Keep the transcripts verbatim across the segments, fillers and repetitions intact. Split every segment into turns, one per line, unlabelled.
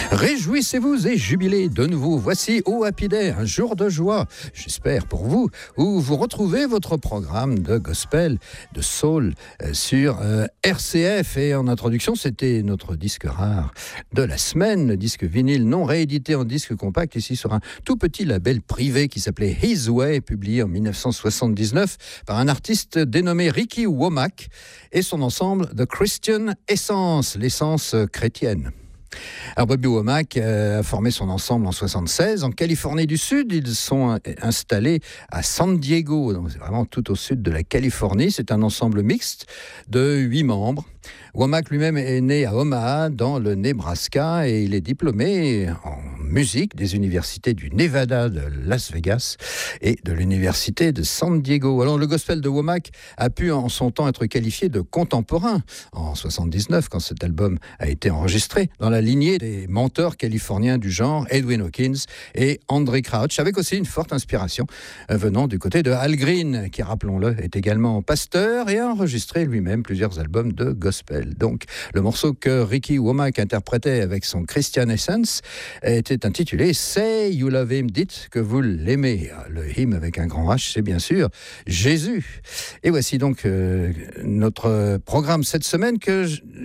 Réjouissez-vous et jubilez de nouveau. Voici Oh Happy Day, un jour de joie, j'espère pour vous, où vous retrouvez votre programme de gospel, de soul euh, sur euh, R C F. Et en introduction, c'était notre disque rare de la semaine, le disque vinyle non réédité en disque compact, ici sur un tout petit label privé qui s'appelait His Way, publié en dix-neuf cent soixante-dix-neuf par un artiste dénommé Ricky Womack et son ensemble The Christian Essence, l'essence chrétienne. Alors Bobby Womack euh, a formé son ensemble en soixante-seize. En Californie du Sud, ils sont installés à San Diego, donc c'est vraiment tout au sud de la Californie. C'est un ensemble mixte de huit membres. Womack lui-même est né à Omaha, dans le Nebraska, et il est diplômé en musique des universités du Nevada de Las Vegas et de l'université de San Diego. Alors le gospel de Womack a pu en son temps être qualifié de contemporain en soixante-dix-neuf, quand cet album a été enregistré, dans la lignée des menteurs californiens du genre Edwin Hawkins et Andraé Crouch, avec aussi une forte inspiration venant du côté de Al Green, qui, rappelons-le, est également pasteur et a enregistré lui-même plusieurs albums de gospel. Donc, le morceau que Ricky Womack interprétait avec son Christian Essence était intitulé Say You Love Him, dites que vous l'aimez. Le hymne avec un grand H, c'est bien sûr Jésus. Et voici donc euh, notre programme cette semaine que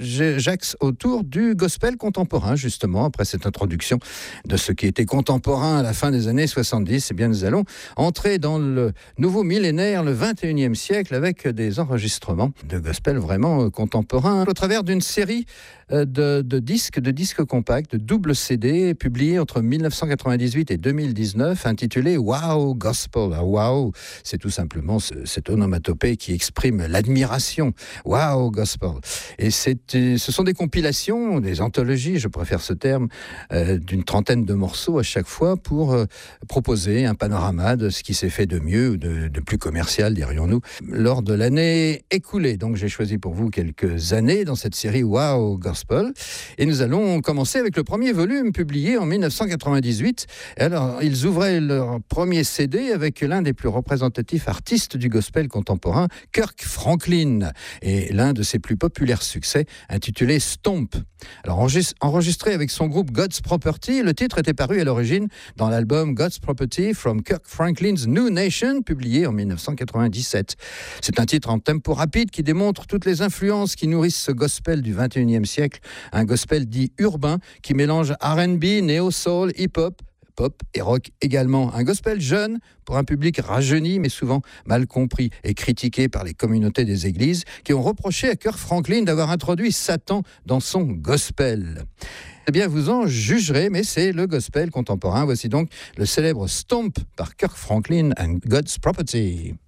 j'axe autour du gospel contemporain, justement, après cette introduction de ce qui était contemporain à la fin des années soixante-dix. Eh bien, nous allons entrer dans le nouveau millénaire, le vingt et unième siècle, avec des enregistrements de gospel vraiment contemporains, au travers d'une série de, de disques, de disques compacts, de double C D, publiés entre dix-neuf cent quatre-vingt-dix-huit et deux mille dix-neuf, intitulé Wow Gospel. Ah, wow, c'est tout simplement ce, cette onomatopée qui exprime l'admiration. Wow Gospel. Et c'est, ce sont des compilations, des anthologies, je préfère ce terme, euh, d'une trentaine de morceaux à chaque fois pour euh, proposer un panorama de ce qui s'est fait de mieux ou de, de plus commercial, dirions-nous, lors de l'année écoulée. Donc j'ai choisi pour vous quelques années dans cette série Wow Gospel. Et nous allons commencer avec le premier volume publié en dix-neuf cent quatre-vingt-dix-huit. Et alors, ils ouvraient leur premier C D avec l'un des plus représentatifs artistes du gospel contemporain, Kirk Franklin, et l'un de ses plus populaires succès, intitulé Stomp. Alors, enregistré avec son groupe God's Property, le titre était paru à l'origine dans l'album God's Property from Kirk Franklin's New Nation, publié en dix-neuf cent quatre-vingt-dix-sept. C'est un titre en tempo rapide qui démontre toutes les influences qui nourrissent ce gospel du vingt et unième siècle, un gospel dit urbain qui mélange R and B, néo-soul, hip-hop, pop et rock également. Un gospel jeune pour un public rajeuni mais souvent mal compris et critiqué par les communautés des églises qui ont reproché à Kirk Franklin d'avoir introduit Satan dans son gospel. Eh bien, vous en jugerez, mais c'est le gospel contemporain. Voici donc le célèbre Stomp par Kirk Franklin and God's Property.